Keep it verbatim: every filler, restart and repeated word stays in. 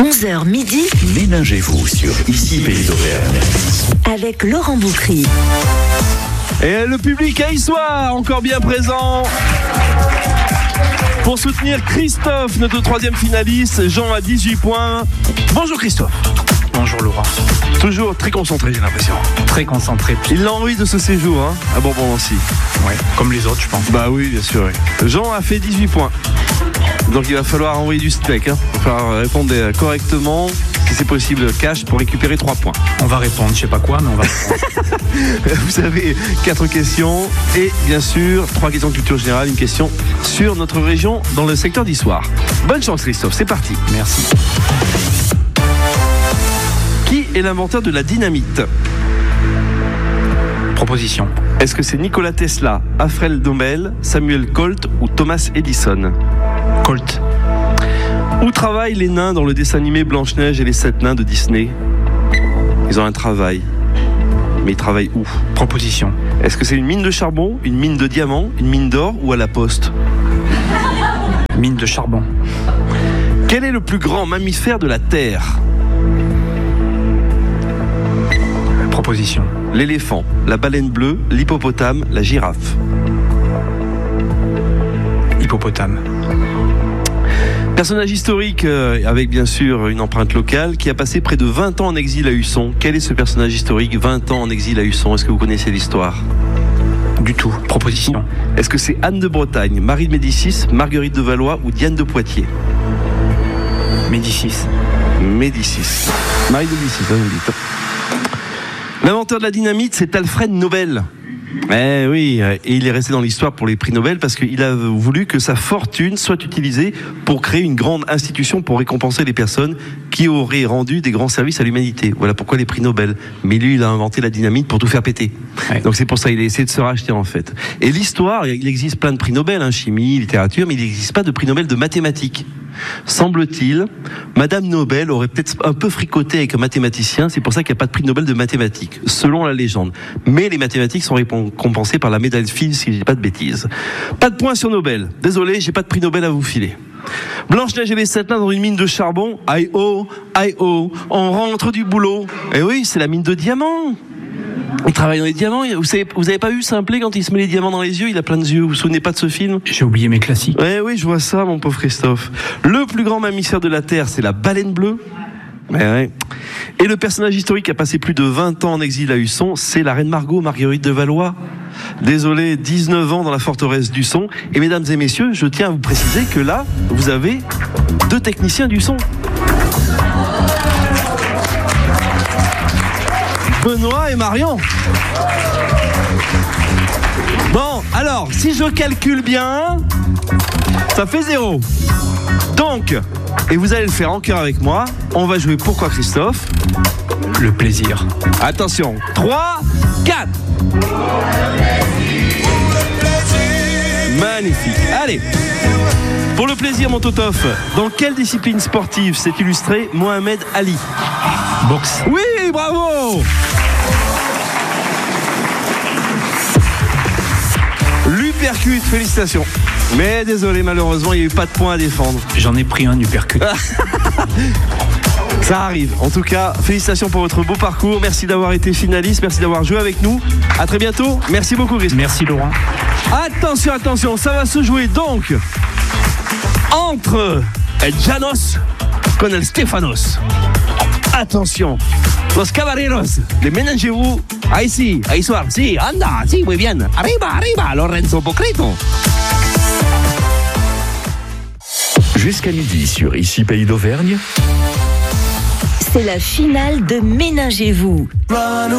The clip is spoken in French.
onze heures midi. Ménagez-vous sur Ici Pays d'Auvergne. Avec Laurent Boukry. Et le public à Issoire, encore bien présent. Pour soutenir Christophe, notre troisième finaliste, Jean à dix-huit points. Bonjour Christophe. Bonjour Laurent. Toujours très concentré, j'ai l'impression. Très concentré. Il l'a envie de ce séjour, hein, à Bourbon aussi. Ouais, comme les autres, je pense. Bah oui, bien sûr. Oui. Jean a fait dixhuit points. Donc il va falloir envoyer du steak. Hein. Il va falloir répondre correctement, si c'est possible, cash pour récupérer trois points. On va répondre, je sais pas quoi, mais on va répondre. Vous avez quatre questions et bien sûr trois questions de culture générale, une question sur notre région dans le secteur d'Issoire. Bonne chance Christophe, c'est parti. Merci. Qui est l'inventeur de la dynamite ? Proposition. Est-ce que c'est Nikola Tesla, Alfred Nobel, Samuel Colt ou Thomas Edison ? Colt. Où travaillent les nains dans le dessin animé Blanche-Neige et les sept nains de Disney ? Ils ont un travail. Mais ils travaillent où ? Proposition. Est-ce que c'est une mine de charbon, une mine de diamants, une mine d'or ou à la poste ? Mine de charbon. Quel est le plus grand mammifère de la Terre ? Proposition. L'éléphant, la baleine bleue, l'hippopotame, la girafe. Hippopotame. Personnage historique euh, avec bien sûr une empreinte locale qui a passé près de vingt ans en exil à Husson. Quel est ce personnage historique, vingt ans en exil à Husson ? Est-ce que vous connaissez l'histoire ? Du tout. Proposition. Est-ce que c'est Anne de Bretagne, Marie de Médicis, Marguerite de Valois ou Diane de Poitiers ? Médicis. Médicis. Marie de Médicis, là, vous me dites. L'inventeur de la dynamite, c'est Alfred Nobel. Eh oui, et il est resté dans l'histoire pour les prix Nobel parce qu'il a voulu que sa fortune soit utilisée pour créer une grande institution pour récompenser les personnes qui auraient rendu des grands services à l'humanité. Voilà pourquoi les prix Nobel. Mais lui, il a inventé la dynamite pour tout faire péter. Ouais. Donc c'est pour ça qu'il a essayé de se racheter en fait. Et l'histoire, il existe plein de prix Nobel, hein, chimie, littérature, mais il n'existe pas de prix Nobel de mathématiques. Semble-t-il, Madame Nobel aurait peut-être un peu fricoté avec un mathématicien, c'est pour ça qu'il n'y a pas de prix Nobel de mathématiques, selon la légende. Mais les mathématiques sont récompensées par la médaille Fields, si je dis pas de bêtises. Pas de point sur Nobel. Désolé, j'ai pas de prix Nobel à vous filer. Blanche-Neige et les sept nains dans une mine de charbon. Aïe oh, aïe oh, on rentre du boulot. Eh oui, c'est la mine de diamants. Il travaille dans les diamants. Vous savez, vous avez pas vu Simplet quand il se met les diamants dans les yeux ? Il a plein de yeux. Vous vous souvenez pas de ce film ? J'ai oublié mes classiques. Eh oui, je vois ça, mon pauvre Christophe. Le plus grand mammifère de la Terre, c'est la baleine bleue. Eh ouais. Et le personnage historique qui a passé plus de vingt ans en exil à Husson, c'est la reine Margot, Marguerite de Valois. Désolé, dix-neuf ans dans la forteresse d'Husson. Et mesdames et messieurs, je tiens à vous préciser que là, vous avez deux techniciens d'Husson. Benoît et Marion. Bon, alors, si je calcule bien, ça fait zéro. Donc, et vous allez le faire en chœur avec moi, on va jouer Pourquoi Christophe ? Le plaisir. Attention, trois, quatre. Magnifique. Allez. Pour le plaisir, mon Totof, dans quelle discipline sportive s'est illustré Mohamed Ali ? Boxe. Oui, bravo. L'Upercute, félicitations. Mais désolé, malheureusement, il n'y a eu pas de points à défendre. J'en ai pris un Upercute. Ça arrive. En tout cas, félicitations pour votre beau parcours. Merci d'avoir été finaliste. Merci d'avoir joué avec nous. À très bientôt. Merci beaucoup, Christophe. Merci, Laurent. Attention, attention, ça va se jouer donc entre El Janos con el Stefanos. Attention, los caballeros de Ménagez-vous. Ahí sí, ahí soir. Sí, anda, sí, muy bien. Arriba, arriba, Lorenzo Bocreto. Jusqu'à midi sur Ici Pays d'Auvergne. C'est la finale de Ménagez-vous.